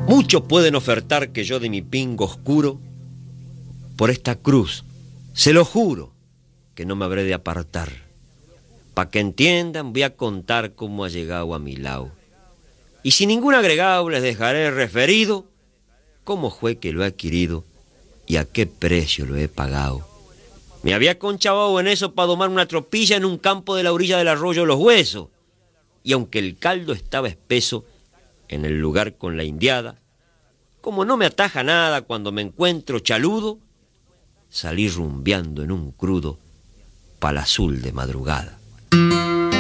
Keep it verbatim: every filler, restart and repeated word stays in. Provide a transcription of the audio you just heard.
Muchos pueden ofertar que yo de mi pingo oscuro, por esta cruz, se lo juro, que no me habré de apartar. Pa' que entiendan, voy a contar cómo ha llegado a mi lado. Y sin ningún agregado les dejaré referido cómo fue que lo he adquirido y a qué precio lo he pagado. Me había conchavado en eso para domar una tropilla en un campo de la orilla del arroyo Los Huesos. Y aunque el caldo estaba espeso, en el lugar con la indiada, como no me ataja nada cuando me encuentro chaludo, salí rumbeando en un crudo pa'l azul de madrugada.